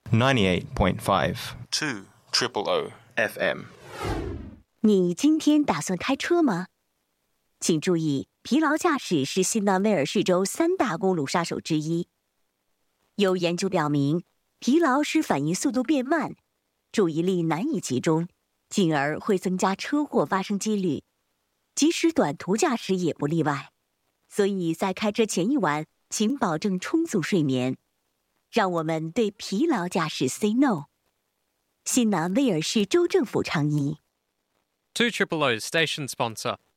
98.5 2 Triple O FM。 你今天打算开车吗？请注意，疲劳驾驶是新南威尔士州3大公路杀手之一。有研究表明，疲劳使反应速度变慢，注意力难以集中，进而会增加车祸发生几率。即使短途驾驶也不例外。所以在开车前一晚，请保证充足睡眠。让我们对疲劳驾驶 say no。新南威尔士州政府倡议。 2 Triple O's station sponsor.